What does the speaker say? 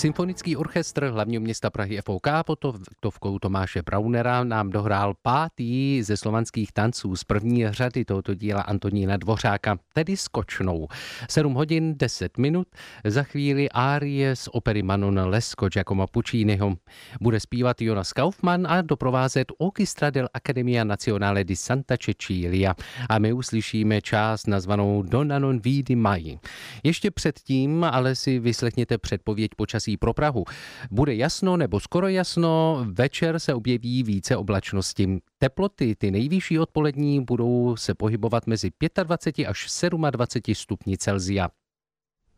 Symfonický orchestr hlavního města Prahy FOK pod taktovkou Tomáše Braunera nám dohrál 5. ze slovanských tanců z první řady tohoto díla Antonína Dvořáka, tedy Skočnou. 7 hodin 10 minut, za chvíli árie z opery Manon Lescaut Giacomo Pucciniho. Bude zpívat Jonas Kaufmann a doprovázet Orchestra dell'Accademia Nazionale di Santa Cecilia. A my uslyšíme část nazvanou Donna non vidi mai. Ještě předtím ale si vyslechněte předpověď počasí pro Prahu. Bude jasno nebo skoro jasno, večer se objeví více oblačnosti. Teploty, ty nejvyšší odpolední, budou se pohybovat mezi 25 až 27 stupni Celsia.